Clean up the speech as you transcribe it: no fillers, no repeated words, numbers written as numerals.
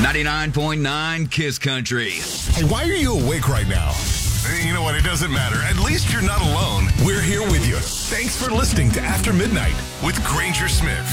99.9 Kiss Country. Hey, why are you awake right now? You know what? It doesn't matter. At least you're not alone. We're here with you. Thanks for listening to After Midnight with Granger Smith.